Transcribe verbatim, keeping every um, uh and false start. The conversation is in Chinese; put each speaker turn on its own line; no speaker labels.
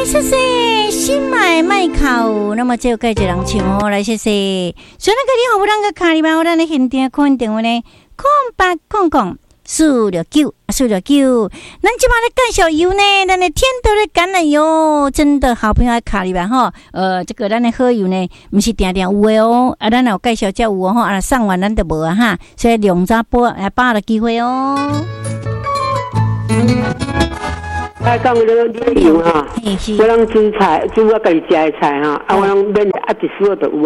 来谢谢新买麦口，那么就盖一人唱哦，来谢谢。所以那个你好，不让个卡里吧，我让你现场看电话呢，空八空空四六九四六九，咱今晚的干小油呢，咱的天都的橄榄油，真的好朋友的卡里吧哈，呃，这个咱的好油呢，不是定定有的哦，啊，咱有介绍才有哦哈，啊，送完咱就无啊哈，所以两早播来把握机会哦。
啊，讲迄个旅游哈，我人煮菜，煮我家己食的菜哈，啊，我人免啊，一时我都有